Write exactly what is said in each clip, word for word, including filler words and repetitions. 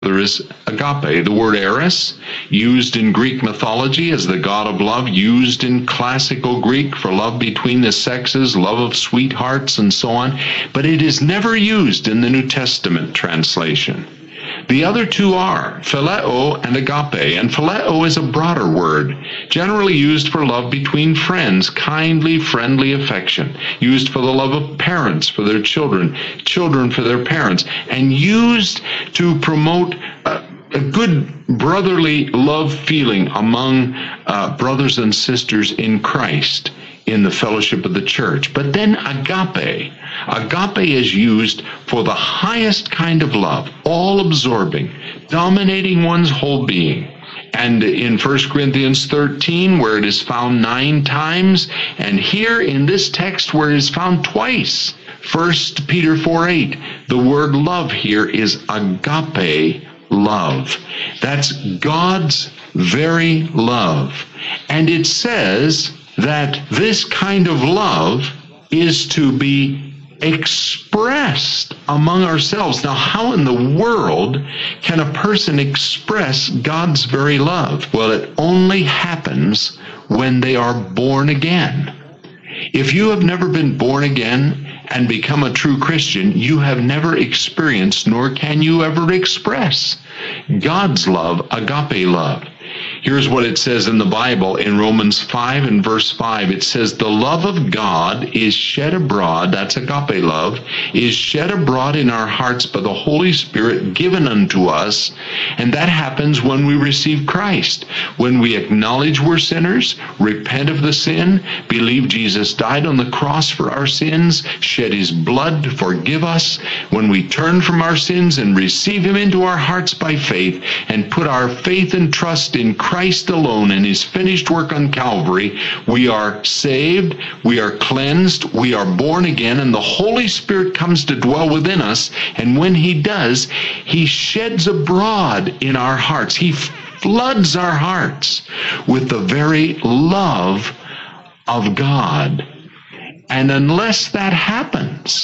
There is agape, the word eros, used in Greek mythology as the god of love, used in classical Greek for love between the sexes, love of sweethearts, and so on, but it is never used in the New Testament translation. The other two are phileo and agape, and phileo is a broader word, generally used for love between friends, kindly, friendly affection, used for the love of parents for their children, children for their parents, and used to promote a, a good brotherly love feeling among uh, brothers and sisters in Christ in the fellowship of the church. But then agape, agape is used for the highest kind of love, all-absorbing, dominating one's whole being. And in First Corinthians thirteen, where it is found nine times, and here in this text where it is found twice, First Peter four eight, the word love here is agape love. That's God's very love. And it says that this kind of love is to be expressed among ourselves. Now, how in the world can a person express God's very love? Well, it only happens when they are born again. If you have never been born again and become a true Christian, you have never experienced, nor can you ever express, God's love, agape love. Here's what it says in the Bible in Romans five and verse five. It says, the love of God is shed abroad, that's agape love, is shed abroad in our hearts by the Holy Spirit given unto us. And that happens when we receive Christ. When we acknowledge we're sinners, repent of the sin, believe Jesus died on the cross for our sins, shed his blood to forgive us. When we turn from our sins and receive him into our hearts by faith and put our faith and trust in Christ alone and his finished work on Calvary, we are saved, we are cleansed, we are born again, and the Holy Spirit comes to dwell within us. And when he does, he sheds abroad in our hearts. He floods our hearts with the very love of God. And unless that happens,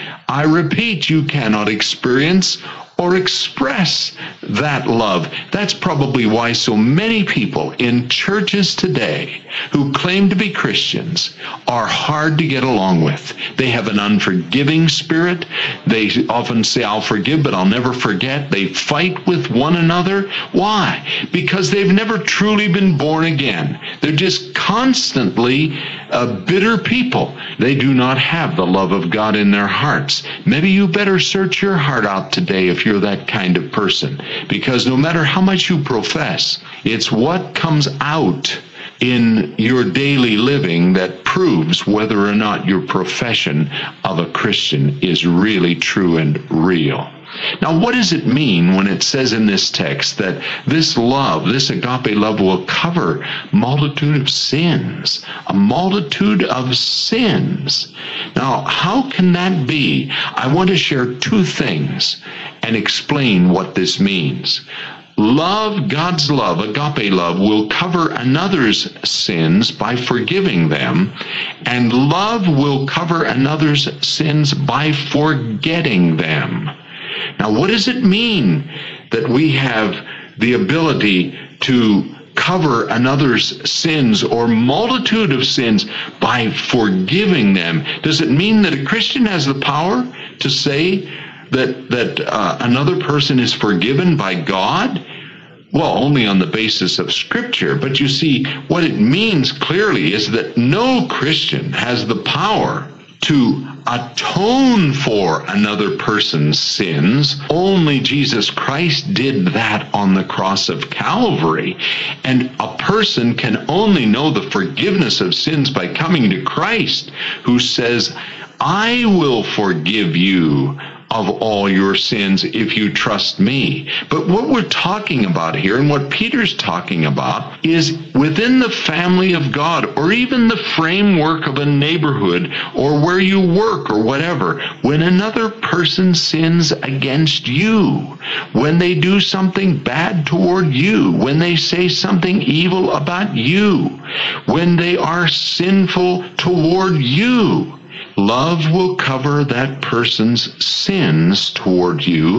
I repeat, you cannot experience or express that love. That's probably why so many people in churches today who claim to be Christians are hard to get along with. They have an unforgiving spirit. They often say, I'll forgive, but I'll never forget. They fight with one another. Why? Because they've never truly been born again. They're just constantly uh, bitter people. They do not have the love of God in their hearts. Maybe you better search your heart out today if you're that kind of person, because no matter how much you profess, it's what comes out in your daily living that proves whether or not your profession of a Christian is really true and real. Now, what does it mean when it says in this text that this love, this agape love, will cover multitude of sins? A multitude of sins. Now, how can that be? I want to share two things and explain what this means. Love, God's love, agape love, will cover another's sins by forgiving them, and love will cover another's sins by forgetting them. Now, what does it mean that we have the ability to cover another's sins or multitude of sins by forgiving them? Does it mean that a Christian has the power to say that that uh, another person is forgiven by God? Well, only on the basis of Scripture. But you see, what it means clearly is that no Christian has the power to atone for another person's sins. Only Jesus Christ did that on the cross of Calvary. And a person can only know the forgiveness of sins by coming to Christ, who says, I will forgive you of all your sins if you trust me. But what we're talking about here, and what Peter's talking about, is within the family of God, or even the framework of a neighborhood, or where you work, or whatever, when another person sins against you, when they do something bad toward you, when they say something evil about you, when they are sinful toward you, love will cover that person's sins toward you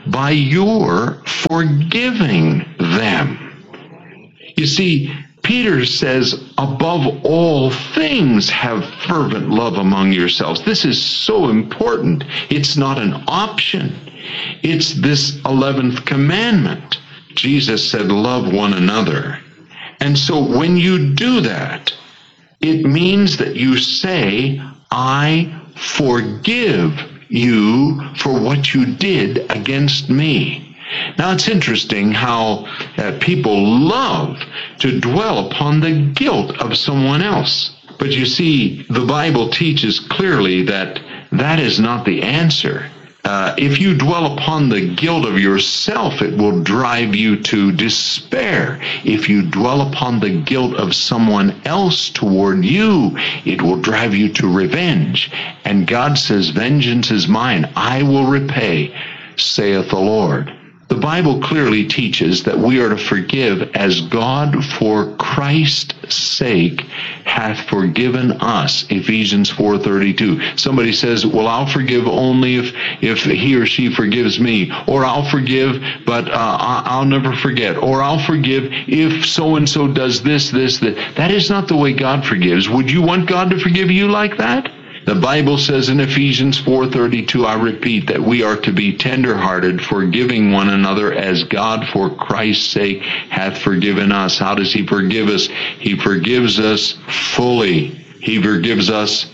by your forgiving them. You see, Peter says, above all things, have fervent love among yourselves. This is so important. It's not an option. It's this eleventh commandment. Jesus said, love one another. And so when you do that, it means that you say, I forgive you for what you did against me. Now, it's interesting how uh, people love to dwell upon the guilt of someone else. But you see, the Bible teaches clearly that that is not the answer. Uh, if you dwell upon the guilt of yourself, it will drive you to despair. If you dwell upon the guilt of someone else toward you, it will drive you to revenge. And God says, vengeance is mine, I will repay, saith the Lord. The Bible clearly teaches that we are to forgive as God for Christ's sake hath forgiven us. Ephesians four thirty-two. Somebody says, well, I'll forgive only if, if he or she forgives me. Or I'll forgive, but uh, I'll never forget. Or I'll forgive if so-and-so does this, this, that. That is not the way God forgives. Would you want God to forgive you like that? The Bible says in Ephesians four thirty-two, I repeat, that we are to be tenderhearted, forgiving one another as God for Christ's sake hath forgiven us. How does he forgive us? He forgives us fully. He forgives us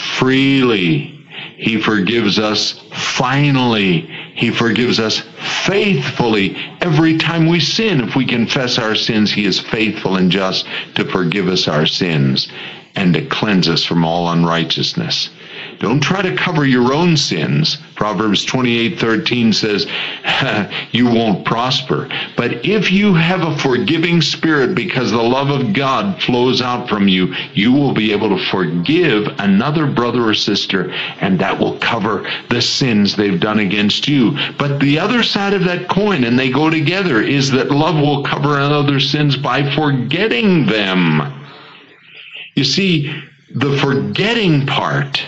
freely. He forgives us finally. He forgives us faithfully. Every time we sin, if we confess our sins, he is faithful and just to forgive us our sins and to cleanse us from all unrighteousness. Don't try to cover your own sins. Proverbs twenty-eight thirteen says, you won't prosper. But if you have a forgiving spirit because the love of God flows out from you, you will be able to forgive another brother or sister, and that will cover the sins they've done against you. But the other side of that coin, and they go together, is that love will cover another's sins by forgetting them. You see, the forgetting part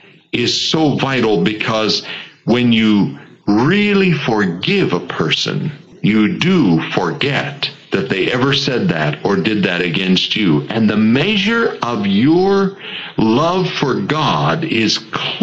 is so vital, because when you really forgive a person, you do forget that they ever said that or did that against you. And the measure of your love for God is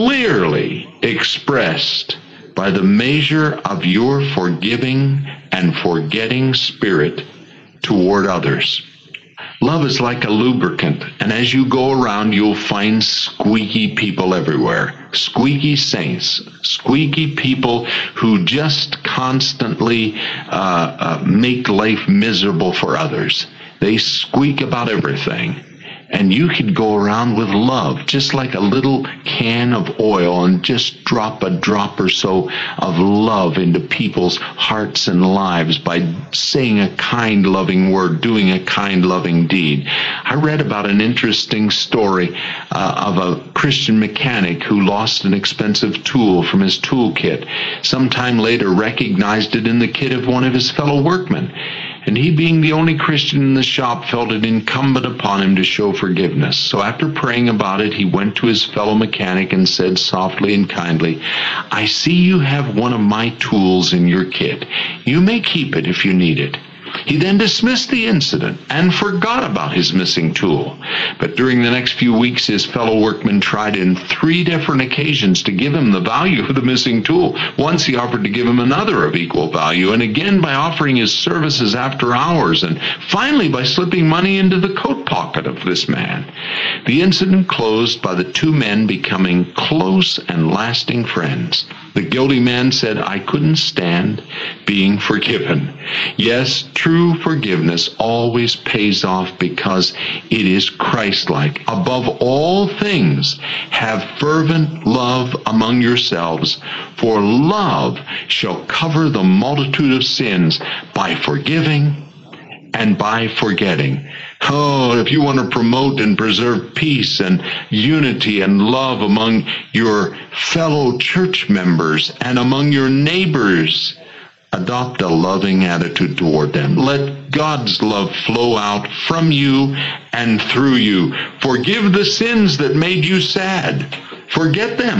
clearly expressed by the measure of your forgiving and forgetting spirit toward others. Love is like a lubricant, and as you go around, you'll find squeaky people everywhere. Squeaky saints, squeaky people who just constantly uh, uh, make life miserable for others. They squeak about everything. And you could go around with love, just like a little can of oil, and just drop a drop or so of love into people's hearts and lives by saying a kind, loving word, doing a kind, loving deed. I read about an interesting story uh, of a Christian mechanic who lost an expensive tool from his toolkit. Sometime later recognized it in the kit of one of his fellow workmen. And he, being the only Christian in the shop, felt it incumbent upon him to show forgiveness. So after praying about it, he went to his fellow mechanic and said softly and kindly, I see you have one of my tools in your kit. You may keep it if you need it. He then dismissed the incident and forgot about his missing tool. But during the next few weeks, his fellow workmen tried in three different occasions to give him the value of the missing tool. Once he offered to give him another of equal value, and again by offering his services after hours, and finally by slipping money into the coat pocket of this man. The incident closed by the two men becoming close and lasting friends. The guilty man said, I couldn't stand being forgiven. Yes, true forgiveness always pays off because it is Christ-like. Above all things, have fervent love among yourselves, for love shall cover the multitude of sins by forgiving and by forgetting. Oh, if you want to promote and preserve peace and unity and love among your fellow church members and among your neighbors, adopt a loving attitude toward them. Let God's love flow out from you and through you. Forgive the sins that made you sad. Forget them.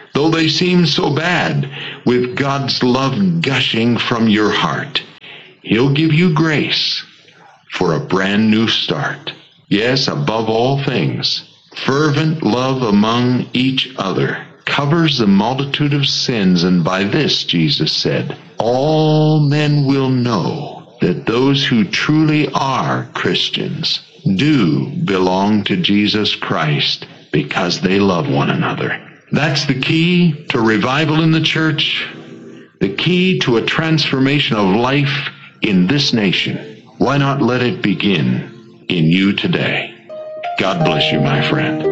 though they seem so bad, with God's love gushing from your heart, He'll give you grace for a brand new start. Yes, above all things, fervent love among each other covers the multitude of sins, and by this, Jesus said, all men will know that those who truly are Christians do belong to Jesus Christ, because they love one another. That's the key to revival in the church, the key to a transformation of life in this nation. Why not let it begin in you today? God bless you, my friend.